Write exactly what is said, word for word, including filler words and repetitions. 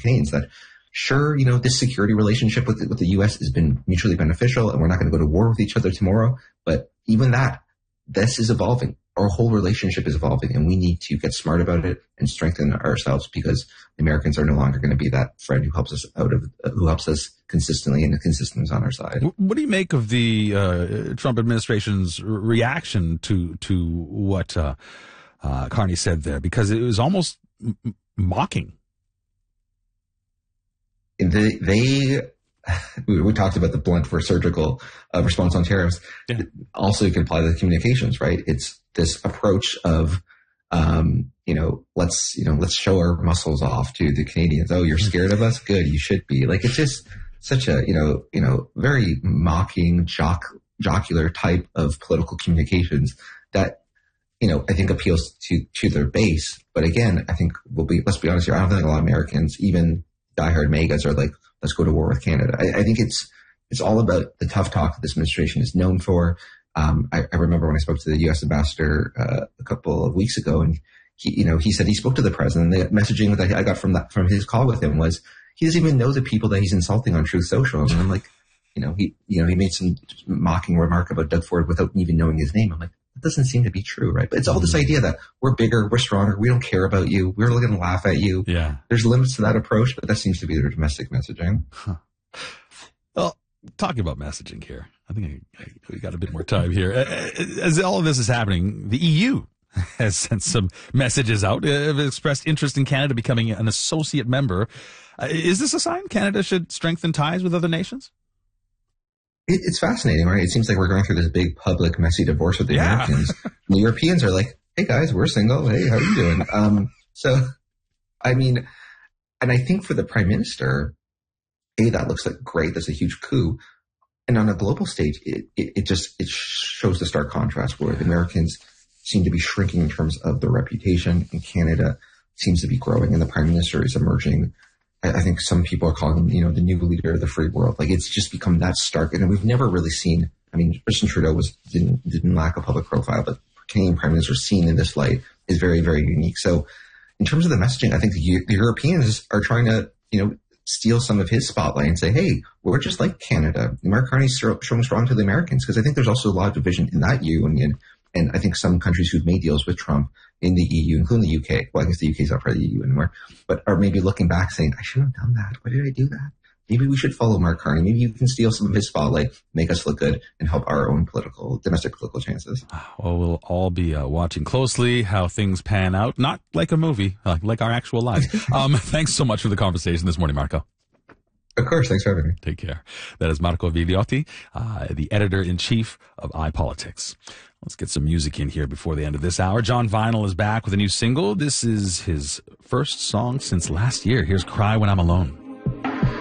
Canadians that, sure, you know, this security relationship with the, with the U S has been mutually beneficial, and we're not going to go to war with each other tomorrow. But even that, this is evolving. Our whole relationship is evolving, and we need to get smart about it and strengthen ourselves, because Americans are no longer going to be that friend who helps us out of, uh, who helps us consistently, and the consistence on our side. What do you make of the uh, Trump administration's reaction to to what uh, uh, Carney said there? Because it was almost m- mocking. They, they we, we talked about the blunt versus surgical uh, response on tariffs. Yeah. Also, you can apply to the communications, right? It's this approach of, um, you know, let's, you know, let's show our muscles off to the Canadians. Oh, you're scared of us? Good. You should be. Like, it's just such a, you know, you know, very mocking, jock, jocular type of political communications that, you know, I think appeals to, to their base. But again, I think we'll be, let's be honest here. I don't think a lot of Americans, even diehard MAGAs, are like, let's go to war with Canada. I, I think it's, it's all about the tough talk that this administration is known for. Um, I, I remember when I spoke to the U S ambassador uh, a couple of weeks ago, and he, you know, he said he spoke to the president. The messaging that I got from that, from his call with him was, he doesn't even know the people that he's insulting on Truth Social. And I'm like, you know, he, you know, he made some mocking remark about Doug Ford without even knowing his name. I'm like, that doesn't seem to be true, right? But it's all this idea that we're bigger, we're stronger, we don't care about you, we're going to laugh at you. Yeah. There's limits to that approach, but that seems to be their domestic messaging. Huh. Well, talking about messaging here, I think I, I, we got a bit more time here. As all of this is happening, the E U has sent some messages out, have expressed interest in Canada becoming an associate member. Uh, is this a sign Canada should strengthen ties with other nations? It, it's fascinating, right? It seems like we're going through this big public messy divorce with the yeah. Americans. The Europeans are like, hey guys, we're single. Hey, how are you doing? Um, so, I mean, and I think for the prime minister, A, that looks like great. That's a huge coup. And on a global stage, it, it, it just, it shows the stark contrast where the Americans seem to be shrinking in terms of their reputation, and Canada seems to be growing, and the prime minister is emerging. I, I think some people are calling him, you know, the new leader of the free world. Like, it's just become that stark. And we've never really seen, I mean, Justin Trudeau was, didn't, didn't lack a public profile, but Canadian prime minister seen in this light is very, very unique. So in terms of the messaging, I think the, the Europeans are trying to, you know, steal some of his spotlight and say, hey, we're just like Canada. Mark Carney's showing strong to the Americans, because I think there's also a lot of division in that union. And I think some countries who've made deals with Trump in the E U, including the U K, well, I guess the U K is not part of the E U anymore, but are maybe looking back saying, I shouldn't have done that. Why did I do that? Maybe we should follow Mark Carney. Maybe you can steal some of his spotlight, make us look good, and help our own political, domestic political chances. Well, we'll all be uh, watching closely how things pan out. Not like a movie, uh, like our actual lives. um, thanks so much for the conversation this morning, Marco. Of course. Thanks for having me. Take care. That is Marco Vigliotti, uh, the editor-in-chief of iPolitics. Let's get some music in here before the end of this hour. John Vinyl is back with a new single. This is his first song since last year. Here's Cry When I'm Alone.